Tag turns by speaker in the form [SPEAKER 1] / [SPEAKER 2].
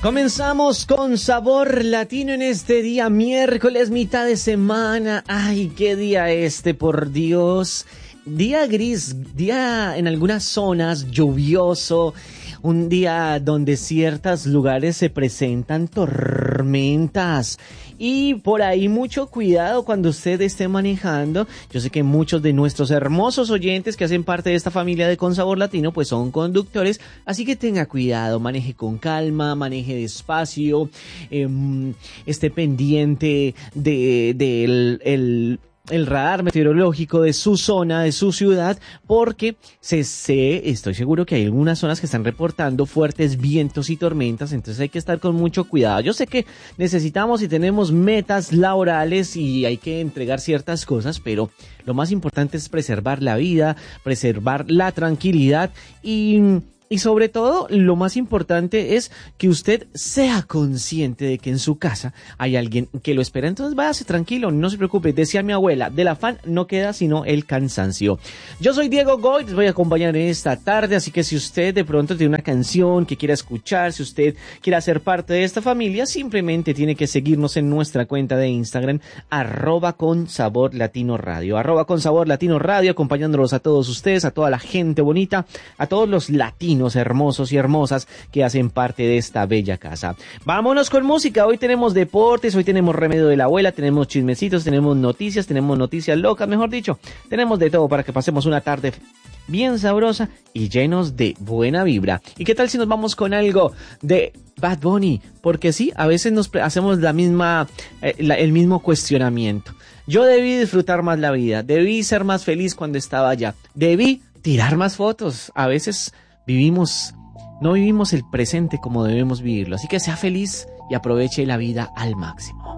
[SPEAKER 1] Comenzamos con Sabor Latino en este día miércoles, mitad de semana. Ay, qué día por Dios. Día gris, día en algunas zonas lluvioso, un día donde ciertos lugares se presentan tormentas. Y por ahí mucho cuidado cuando usted esté manejando. Yo sé que muchos de nuestros hermosos oyentes que hacen parte de esta familia de Con Sabor Latino pues son conductores, así que tenga cuidado, maneje con calma, maneje despacio, esté pendiente el radar meteorológico de su zona, de su ciudad, porque estoy seguro que hay algunas zonas que están reportando fuertes vientos y tormentas, entonces hay que estar con mucho cuidado. Yo sé que necesitamos y tenemos metas laborales y hay que entregar ciertas cosas, pero lo más importante es preservar la vida, preservar la tranquilidad y sobre todo, lo más importante es que usted sea consciente de que en su casa hay alguien que lo espera. Entonces váyase tranquilo, no se preocupe. Decía mi abuela, del afán no queda sino el cansancio. Yo soy Diego Goy, les voy a acompañar en esta tarde, así que si usted de pronto tiene una canción que quiera escuchar, si usted quiere ser parte de esta familia, simplemente tiene que seguirnos en nuestra cuenta de Instagram, @consaborlatinoradio, @consaborlatinoradio, acompañándolos a todos ustedes, a toda la gente bonita, a todos los latinos hermosos y hermosas que hacen parte de esta bella casa. Vámonos con música. Hoy tenemos deportes, hoy tenemos remedio de la abuela, tenemos chismecitos, tenemos noticias locas, mejor dicho. Tenemos de todo para que pasemos una tarde bien sabrosa y llenos de buena vibra. ¿Y qué tal si nos vamos con algo de Bad Bunny? Porque sí, a veces nos hacemos el mismo cuestionamiento. Yo debí disfrutar más la vida, debí ser más feliz cuando estaba allá, debí tirar más fotos. A veces no vivimos el presente como debemos vivirlo, así que sea feliz y aproveche la vida al máximo.